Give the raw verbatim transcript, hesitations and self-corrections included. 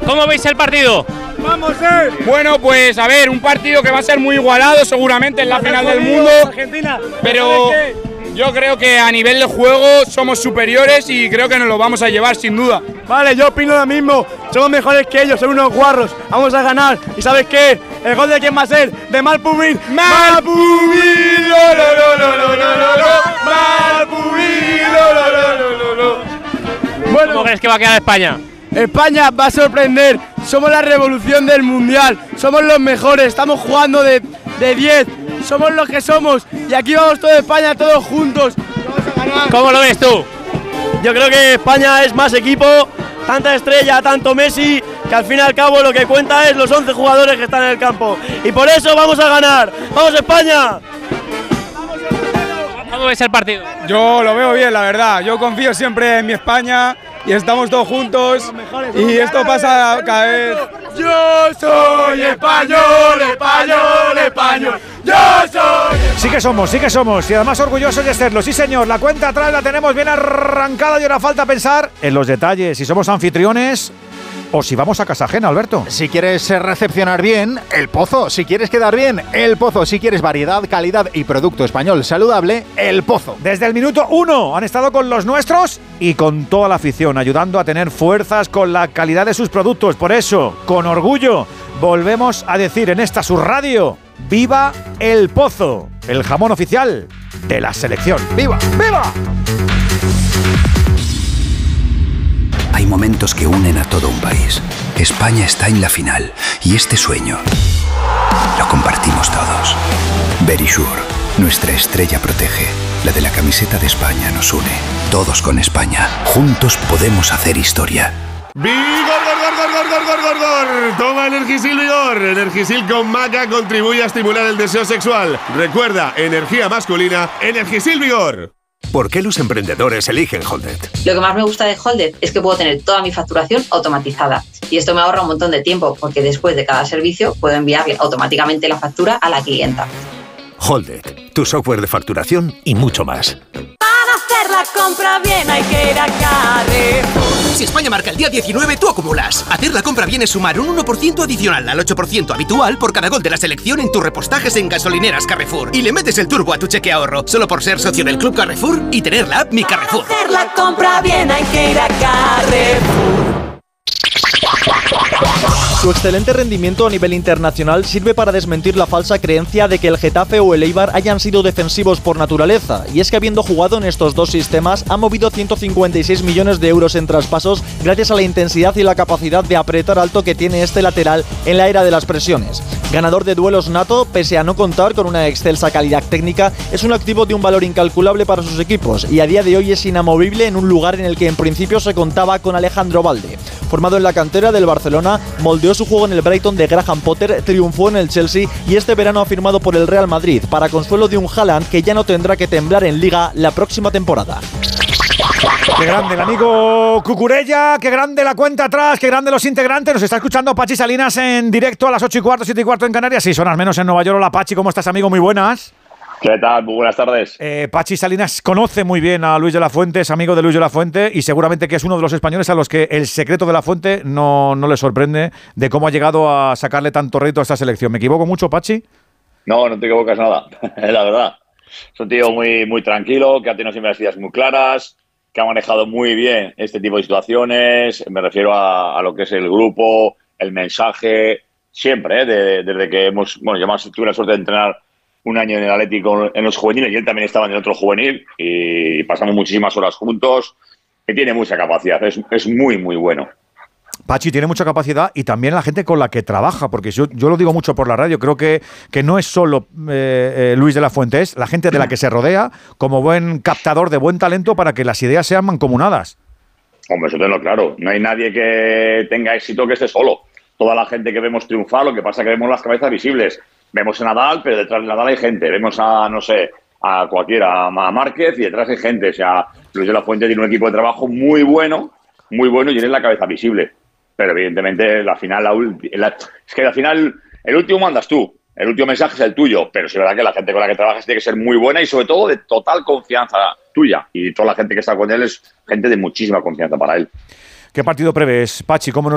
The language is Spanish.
¿Cómo veis el partido? ¡Vamos, eh! Bueno, pues a ver, un partido que va a ser muy igualado seguramente en la final del mundo, Argentina, pero yo creo que a nivel de juego somos superiores y creo que nos lo vamos a llevar sin duda. Vale, yo opino lo mismo, somos mejores que ellos, son unos guarros, vamos a ganar. ¿Y sabes qué? ¿El gol de quién va a ser? ¡De Malpubin! ¡Malpubin! ¡Lo, lo, lo, lo, lo, lo, lo, lo! ¡Malpubin! ¡Lo, lo, lo, lo, lo, lo! Bueno, ¿cómo crees que va a quedar España? España va a sorprender, somos la revolución del mundial, somos los mejores, estamos jugando de diez, somos los que somos y aquí vamos toda España, todos juntos. Vamos a ganar. ¿Cómo lo ves tú? Yo creo que España es más equipo, tanta estrella, tanto Messi, que al fin y al cabo lo que cuenta es los once jugadores que están en el campo y por eso vamos a ganar. ¡Vamos España! ¿Cómo ves el partido? Yo lo veo bien, la verdad, yo confío siempre en mi España y estamos todos juntos y esto pasa cada vez. Yo soy español, español, español. Yo soy. Sí que somos, sí que somos y además orgullosos de serlo. Sí, señor, la cuenta atrás la tenemos bien arrancada y ahora falta pensar en los detalles. Si somos anfitriones o si vamos a casa ajena, Alberto. Si quieres recepcionar bien, El Pozo. Si quieres quedar bien, El Pozo. Si quieres variedad, calidad y producto español saludable, El Pozo. Desde el minuto uno han estado con los nuestros y con toda la afición, ayudando a tener fuerzas con la calidad de sus productos. Por eso, con orgullo, volvemos a decir en esta subradio: ¡viva El Pozo! El jamón oficial de la selección. ¡Viva! ¡Viva! Hay momentos que unen a todo un país. España está en la final y este sueño lo compartimos todos. Verisure, nuestra estrella protege. La de la camiseta de España nos une. Todos con España. Juntos podemos hacer historia. ¡Vigor, gor, gor, gor, gor, gor, gor, gor! Toma Energisil Vigor. Energisil con maca contribuye a estimular el deseo sexual. Recuerda, energía masculina, Energisil Vigor. ¿Por qué los emprendedores eligen Holded? Lo que más me gusta de Holded es que puedo tener toda mi facturación automatizada y esto me ahorra un montón de tiempo porque después de cada servicio puedo enviarle automáticamente la factura a la clienta. Holded, tu software de facturación y mucho más. Para hacer la compra bien hay que ir a Carrefour. Si España marca el día diecinueve, tú acumulas. Hacer la compra bien es sumar un uno por ciento adicional al ocho por ciento habitual por cada gol de la selección en tus repostajes en gasolineras Carrefour. Y le metes el turbo a tu cheque ahorro, solo por ser socio del Club Carrefour y tener la app Mi Carrefour. Para hacer la compra bien hay que ir a Carrefour. Su excelente rendimiento a nivel internacional sirve para desmentir la falsa creencia de que el Getafe o el Eibar hayan sido defensivos por naturaleza, y es que habiendo jugado en estos dos sistemas ha movido ciento cincuenta y seis millones de euros en traspasos gracias a la intensidad y la capacidad de apretar alto que tiene este lateral en la era de las presiones. Ganador de duelos nato, pese a no contar con una excelsa calidad técnica, es un activo de un valor incalculable para sus equipos y a día de hoy es inamovible en un lugar en el que en principio se contaba con Alejandro Balde. Formado en la cantera del Barcelona, moldeó su juego en el Brighton de Graham Potter, triunfó en el Chelsea y este verano ha firmado por el Real Madrid, para consuelo de un Haaland que ya no tendrá que temblar en Liga la próxima temporada. Qué grande el amigo Cucurella, qué grande la cuenta atrás, qué grande los integrantes. Nos está escuchando Pachi Salinas en directo a las ocho y cuarto, siete y cuarto en Canarias. Sí, son al menos en Nueva York. Hola Pachi, ¿cómo estás, amigo? Muy buenas. ¿Qué tal? Muy buenas tardes. Eh, Pachi Salinas conoce muy bien a Luis de la Fuente, es amigo de Luis de la Fuente y seguramente que es uno de los españoles a los que el secreto de la Fuente no, no le sorprende de cómo ha llegado a sacarle tanto rédito a esta selección. ¿Me equivoco mucho, Pachi? No, no te equivocas nada, la verdad. Es un tío muy, muy tranquilo, que ha tenido siempre las ideas muy claras, que ha manejado muy bien este tipo de situaciones. Me refiero a, a lo que es el grupo, el mensaje, siempre, ¿eh? de, desde que hemos, bueno, yo más tuve la suerte de entrenar un año en el Atlético en los juveniles y él también estaba en el otro juvenil y pasamos muchísimas horas juntos y tiene mucha capacidad, es, es muy, muy bueno. Pachi tiene mucha capacidad y también la gente con la que trabaja, porque yo, yo lo digo mucho por la radio, creo que, que no es solo eh, eh, Luis de la Fuente, es la gente de la que se rodea como buen captador de buen talento para que las ideas sean mancomunadas. Hombre, eso tenlo claro, no hay nadie que tenga éxito que esté solo. Toda la gente que vemos triunfar, lo que pasa es que vemos las cabezas visibles. Vemos a Nadal, pero detrás de Nadal hay gente. Vemos a, no sé, a cualquiera, a Márquez y detrás hay gente. O sea, Luis de la Fuente tiene un equipo de trabajo muy bueno, muy bueno y tiene la cabeza visible. Pero evidentemente la final, la, la, es que al final el último mandas tú, el último mensaje es el tuyo, pero sí es verdad que la gente con la que trabajas tiene que ser muy buena y sobre todo de total confianza tuya. Y toda la gente que está con él es gente de muchísima confianza para él. ¿Qué partido prevés, Pachi? ¿Cómo nos